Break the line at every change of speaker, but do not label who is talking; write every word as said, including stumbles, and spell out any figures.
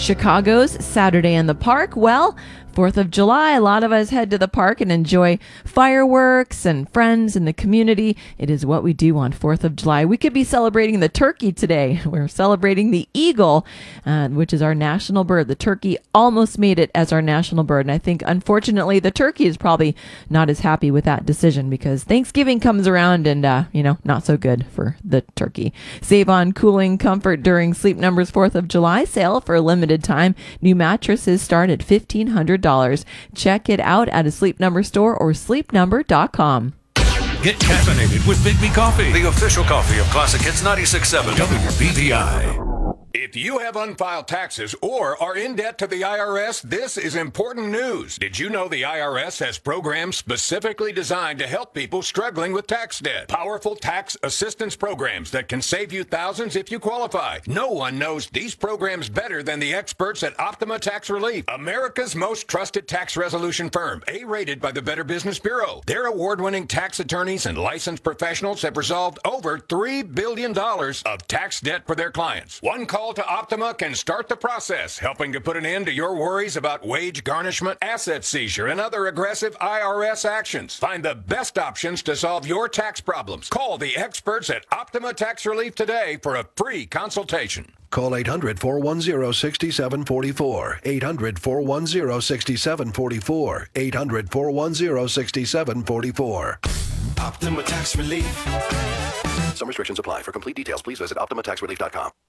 Chicago's Saturday in the Park. Well, fourth of July, a lot of us head to the park and enjoy fireworks and friends in the community. It is what we do on fourth of July. We could be celebrating the turkey today. We're celebrating the eagle, uh, which is our national bird. The turkey almost made it as our national bird. And I think, unfortunately, the turkey is probably not as happy with that decision because Thanksgiving comes around and, uh, you know, not so good for the turkey. Save on cooling comfort during Sleep Number's fourth of July sale for a limited time. New mattresses start at fifteen hundred dollars. Check it out at a Sleep Number store or sleep number dot com.
Get caffeinated with Big B Coffee, the official coffee of Classic Hits ninety-six point seven W B V I.
If you have unfiled taxes or are in debt to the I R S, this is important news. Did you know the I R S has programs specifically designed to help people struggling with tax debt? Powerful tax assistance programs that can save you thousands if you qualify. No one knows these programs better than the experts at Optima Tax Relief, America's most trusted tax resolution firm, A-rated by the Better Business Bureau. Their award-winning tax attorneys and licensed professionals have resolved over three billion dollars of tax debt for their clients. One call to Optima can start the process, helping to put an end to your worries about wage garnishment, asset seizure, and other aggressive I R S actions. Find the best options to solve your tax problems. Call the experts at Optima Tax Relief today for a free consultation.
Call eight hundred, four one zero, six seven four four. eight hundred, four one zero, six seven four four. eight hundred, four one zero, six seven four four.
Optima Tax Relief.
Some restrictions apply. For complete details, please visit optima tax relief dot com.